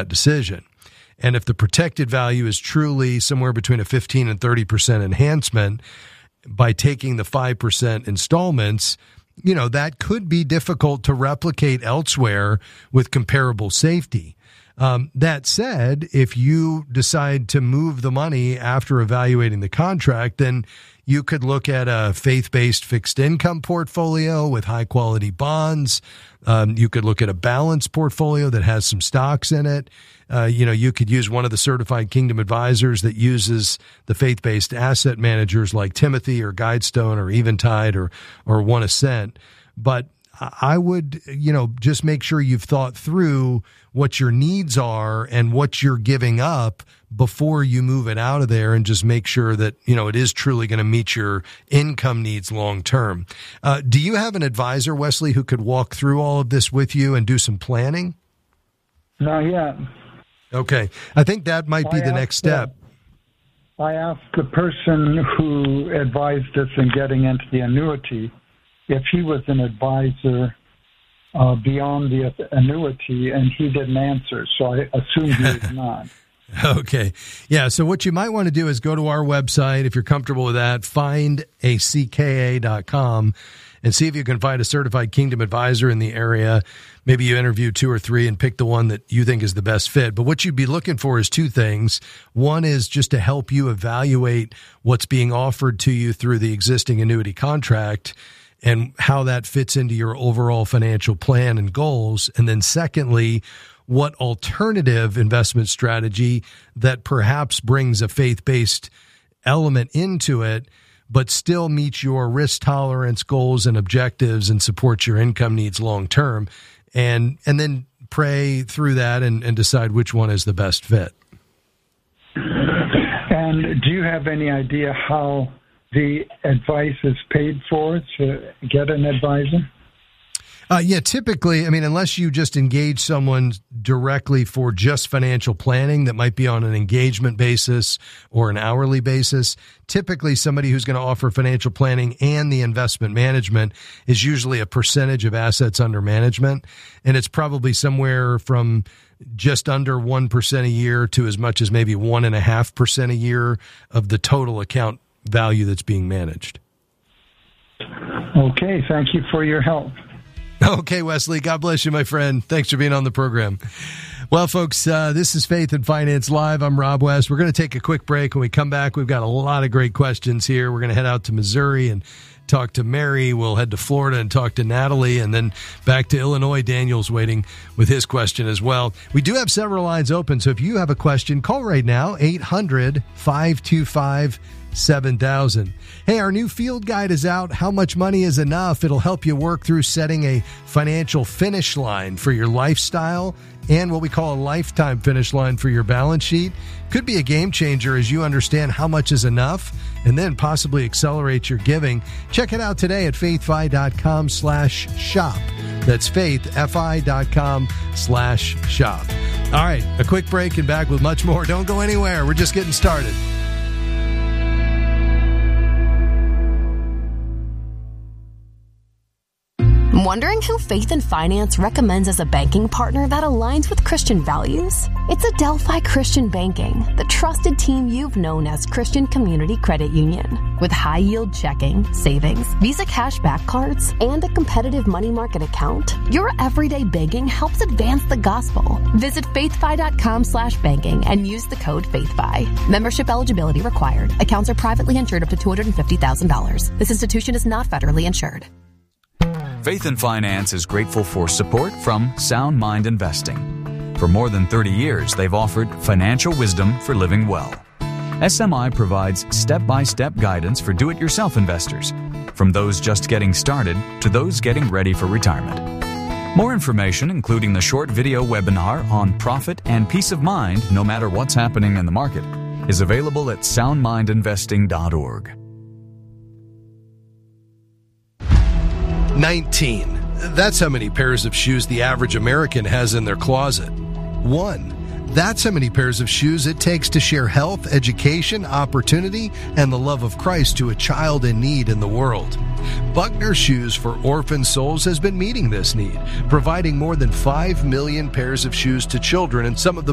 that decision. And if the protected value is truly somewhere between a 15 and 30% enhancement, by taking the 5% installments, that could be difficult to replicate elsewhere with comparable safety. That said, if you decide to move the money after evaluating the contract, then you could look at a faith-based fixed income portfolio with high-quality bonds. You could look at a balanced portfolio that has some stocks in it. You could use one of the certified Kingdom advisors that uses the faith-based asset managers like Timothy or Guidestone or Eventide or One Ascent. But I would, just make sure you've thought through what your needs are and what you're giving up before you move it out of there, and just make sure that, it is truly going to meet your income needs long term. Do you have an advisor, Wesley, who could walk through all of this with you and do some planning? Not yet. Okay. I think that might be the next step. I asked the person who advised us in getting into the annuity if he was an advisor beyond the annuity, and he didn't answer, so I assumed he was not. Okay. Yeah, so what you might want to do is go to our website, if you're comfortable with that, findacka.com, and see if you can find a certified Kingdom advisor in the area. Maybe you interview 2 or 3 and pick the one that you think is the best fit. But what you'd be looking for is 2 things. One is just to help you evaluate what's being offered to you through the existing annuity contract and how that fits into your overall financial plan and goals. And then secondly, what alternative investment strategy that perhaps brings a faith-based element into it, but still meets your risk tolerance goals and objectives and supports your income needs long term, and then pray through that and decide which one is the best fit. And do you have any idea how the advice is paid for to get an advisor? Yeah, typically, unless you just engage someone directly for just financial planning that might be on an engagement basis or an hourly basis, typically somebody who's going to offer financial planning and the investment management is usually a percentage of assets under management. And it's probably somewhere from just under 1% a year to as much as maybe 1.5% a year of the total account value that's being managed. Okay, thank you for your help. Okay, Wesley, God bless you, my friend. Thanks for being on the program. Well, folks, this is Faith and Finance Live. I'm Rob West. We're going to take a quick break. When we come back, we've got a lot of great questions here. We're going to head out to Missouri and talk to Mary. We'll head to Florida and talk to Natalie, and then back to Illinois. Daniel's waiting with his question as well. We do have several lines open, so if you have a question, call right now, 800-525-7000. Hey, our new field guide is out. How much money is enough? It'll help you work through setting a financial finish line for your lifestyle and what we call a lifetime finish line for your balance sheet. Could be a game changer as you understand how much is enough and then possibly accelerate your giving. Check it out today at faithfi.com/shop. That's faithfi.com/shop. All right, a quick break and back with much more. Don't go anywhere. We're just getting started. Wondering who Faith and Finance recommends as a banking partner that aligns with Christian values? It's Adelphi Christian Banking, the trusted team you've known as Christian Community Credit Union. With high-yield checking, savings, Visa cashback cards, and a competitive money market account, your everyday banking helps advance the gospel. Visit faithfi.com/banking and use the code FAITHFI. Membership eligibility required. Accounts are privately insured up to $250,000. This institution is not federally insured. Faith and Finance is grateful for support from Sound Mind Investing. For more than 30 years, they've offered financial wisdom for living well. SMI provides step-by-step guidance for do-it-yourself investors, from those just getting started to those getting ready for retirement. More information, including the short video webinar on profit and peace of mind no matter what's happening in the market, is available at soundmindinvesting.org. 19. That's how many pairs of shoes the average American has in their closet. 1. That's how many pairs of shoes it takes to share health, education, opportunity, and the love of Christ to a child in need in the world. Buckner Shoes for Orphan Souls has been meeting this need, providing more than 5 million pairs of shoes to children in some of the